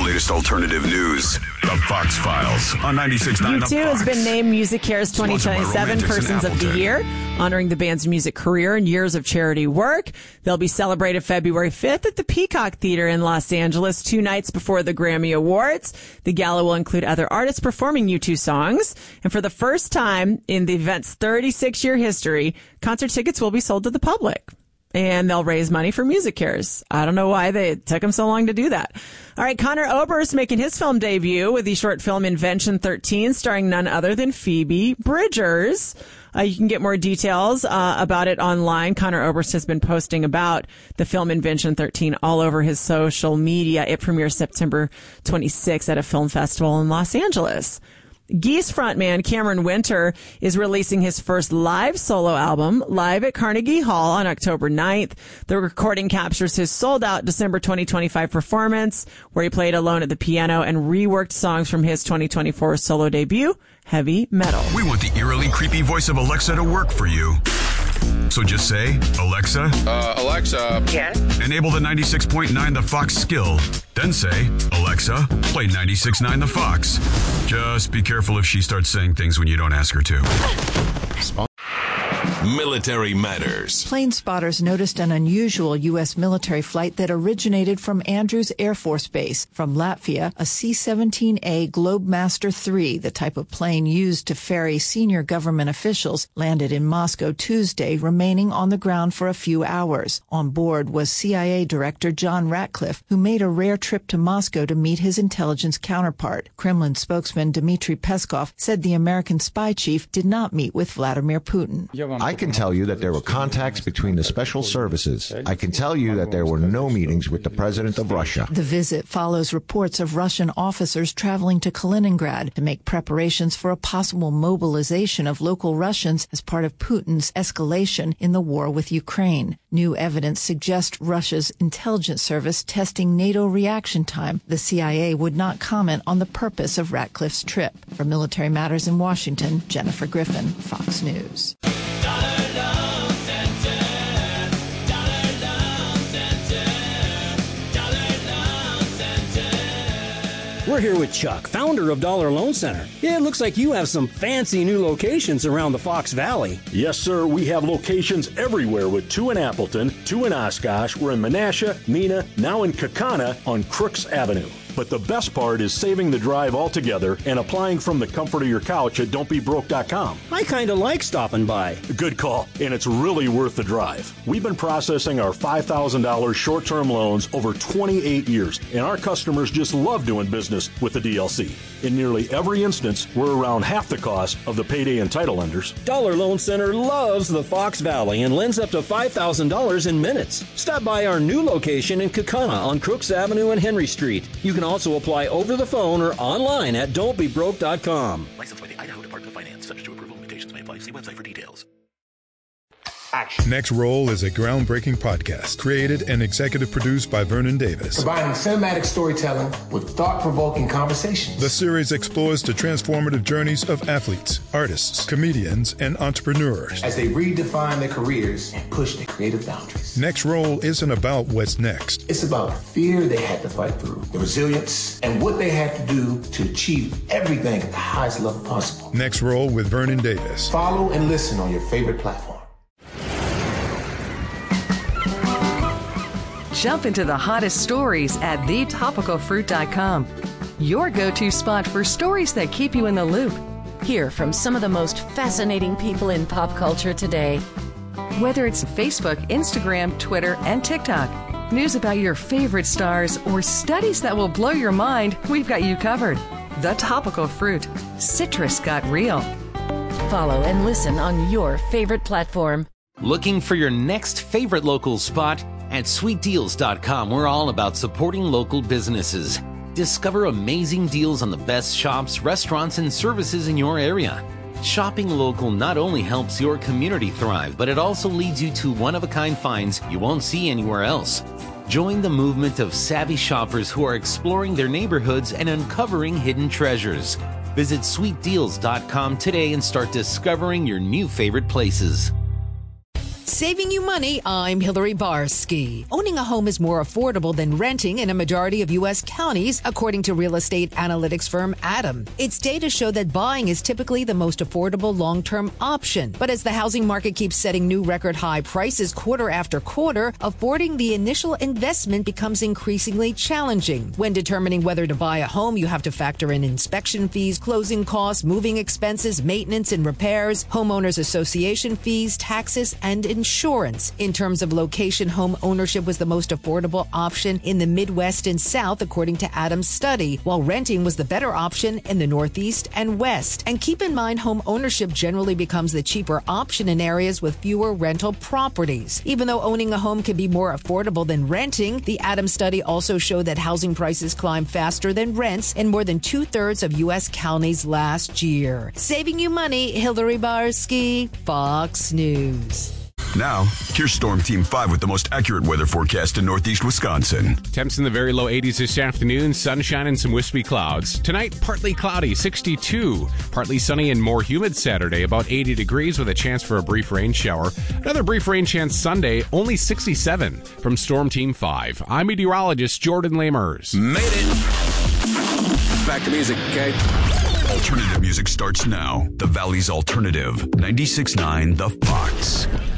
latest alternative news. The Fox Files on 96.9 U2 has been named MusiCare's 2027 Persons of the Year, honoring the band's music career and years of charity work. They'll be celebrated February 5th at the Peacock Theater in Los Angeles, 2 nights before the Grammy Awards. The gala will include other artists performing U2 songs. And for the first time in the event's 36-year history, concert tickets will be sold to the public. And they'll raise money for MusiCares. I don't know why it took them so long to do that. All right, Conor Oberst making his film debut with the short film Invention 13, starring none other than Phoebe Bridgers. You can get more details about it online. Conor Oberst has been posting about the film Invention 13 all over his social media. It premieres September 26th at a film festival in Los Angeles. Geese frontman Cameron Winter is releasing his first live solo album live at Carnegie Hall on October 9th. The recording captures his sold-out December 2025 performance, where he played alone at the piano and reworked songs from his 2024 solo debut, Heavy Metal. We want the eerily creepy voice of Alexa to work for you. So just say, Alexa. Alexa. Yes? Enable the 96.9 The Fox skill. Then say, Alexa, play 96.9 The Fox. Just be careful if she starts saying things when you don't ask her to. Military Matters. Plane spotters noticed an unusual U.S. military flight that originated from Andrews Air Force Base. From Latvia, a C-17A Globemaster III, the type of plane used to ferry senior government officials, landed in Moscow Tuesday, remaining on the ground for a few hours. On board was CIA Director John Ratcliffe, who made a rare trip to Moscow to meet his intelligence counterpart. Kremlin spokesman Dmitry Peskov said the American spy chief did not meet with Vladimir Putin. I can tell you that there were contacts between the special services. I can tell you that there were no meetings with the president of Russia. The visit follows reports of Russian officers traveling to Kaliningrad to make preparations for a possible mobilization of local Russians as part of Putin's escalation in the war with Ukraine. New evidence suggests Russia's intelligence service testing NATO reaction time. The CIA would not comment on the purpose of Ratcliffe's trip. For Military Matters in Washington, Jennifer Griffin, Fox News. We're here with Chuck, founder of Dollar Loan Center. Yeah, it looks like you have some fancy new locations around the Fox Valley. Yes, sir. We have locations everywhere with 2 in Appleton, 2 in Oshkosh. We're in Menasha, Neenah, now in Kaukauna on Crooks Avenue. But the best part is saving the drive altogether and applying from the comfort of your couch at don'tbebroke.com. I kind of like stopping by. Good call, and it's really worth the drive. We've been processing our $5,000 short-term loans over 28 years, and our customers just love doing business with the DLC. In nearly every instance, we're around half the cost of the payday and title lenders. Dollar Loan Center loves the Fox Valley and lends up to $5,000 in minutes. Stop by our new location in Kaukauna on Crooks Avenue and Henry Street. You can also apply over the phone or online at don'tbebroke.com. Licensed by the Idaho Department of Finance. Subject to approval. Limitations may apply. See website for details. Action. Next Roll is a groundbreaking podcast created and executive produced by Vernon Davis. Combining cinematic storytelling with thought-provoking conversations. The series explores the transformative journeys of athletes, artists, comedians, and entrepreneurs as they redefine their careers and push their creative boundaries. Next Roll isn't about what's next. It's about the fear they had to fight through, the resilience, and what they had to do to achieve everything at the highest level possible. Next Roll with Vernon Davis. Follow and listen on your favorite platform. Jump into the hottest stories at thetopicalfruit.com. Your go-to spot for stories that keep you in the loop. Hear from some of the most fascinating people in pop culture today. Whether it's Facebook, Instagram, Twitter, and TikTok, news about your favorite stars, or studies that will blow your mind, we've got you covered. The Topical Fruit. Citrus got real. Follow and listen on your favorite platform. Looking for your next favorite local spot? At sweetdeals.com, we're all about supporting local businesses. Discover amazing deals on the best shops, restaurants, and services in your area. Shopping local not only helps your community thrive, but it also leads you to one-of-a-kind finds you won't see anywhere else. Join the movement of savvy shoppers who are exploring their neighborhoods and uncovering hidden treasures. Visit sweetdeals.com today and start discovering your new favorite places. Saving you money, I'm Hillary Barsky. Owning a home is more affordable than renting in a majority of U.S. counties, according to real estate analytics firm Adam. Its data show that buying is typically the most affordable long-term option. But as the housing market keeps setting new record high prices quarter after quarter, affording the initial investment becomes increasingly challenging. When determining whether to buy a home, you have to factor in inspection fees, closing costs, moving expenses, maintenance and repairs, homeowners association fees, taxes, and insurance. In terms of location, home ownership was the most affordable option in the Midwest and South, according to Adam's study, while renting was the better option in the Northeast and West. And keep in mind, home ownership generally becomes the cheaper option in areas with fewer rental properties. Even though owning a home can be more affordable than renting, the Adams study also showed that housing prices climb faster than rents in more than 2/3 of U.S. counties last year. Saving you money, Hillary Barsky, Fox News. Now, here's Storm Team 5 with the most accurate weather forecast in Northeast Wisconsin. Temps in the very low 80s this afternoon, sunshine and some wispy clouds. Tonight, partly cloudy, 62. Partly sunny and more humid Saturday, about 80 degrees with a chance for a brief rain shower. Another brief rain chance Sunday, only 67. From Storm Team 5, I'm meteorologist Jordan Lamers. Made it. Back to music, okay? Alternative music starts now. The Valley's Alternative, 96.9 The Fox.